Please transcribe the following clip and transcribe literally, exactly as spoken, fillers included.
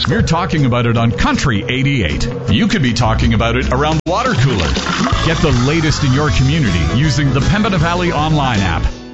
we're talking about it on Country eighty-eight. You could be talking about it around the water cooler. Get the latest in your community using the Pembina Valley online app.